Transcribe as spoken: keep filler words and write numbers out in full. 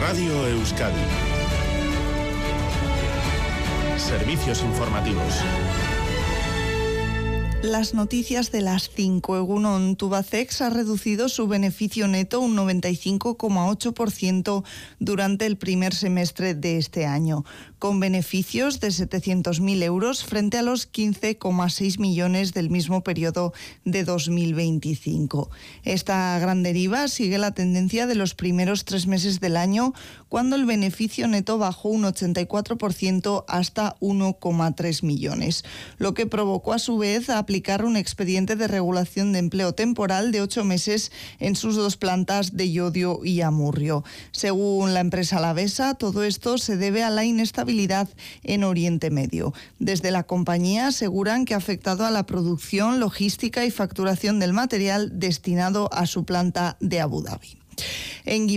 Radio Euskadi. Servicios informativos. Las noticias de las cinco. Egunon, Tubacex ha reducido su beneficio neto un noventa y cinco coma ocho por ciento durante el primer semestre de este año, con beneficios de setecientos mil euros frente a los quince coma seis millones del mismo periodo de dos mil veinticinco. Esta gran deriva sigue la tendencia de los primeros tres meses del año, cuando el beneficio neto bajó un ochenta y cuatro por ciento hasta uno coma tres millones, lo que provocó a su vez a aplicar un expediente de regulación de empleo temporal de ocho meses en sus dos plantas de Llodio y Amurrio. Según la empresa alavesa, todo esto se debe a la inestabilidad en Oriente Medio. Desde la compañía aseguran que ha afectado a la producción, logística y facturación del material destinado a su planta de Abu Dhabi. En